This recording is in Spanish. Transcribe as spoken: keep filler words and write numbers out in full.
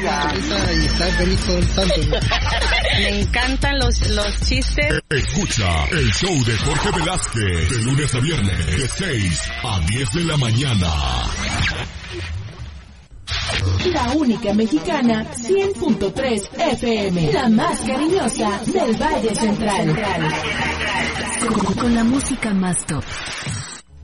risa y está feliz todo el santo. Me encantan los, los chistes. Escucha el show de Jorge Velázquez de lunes a viernes de seis a diez de la mañana. La única mexicana, cien punto tres F M, la más cariñosa del Valle Central. Con, con la música más top.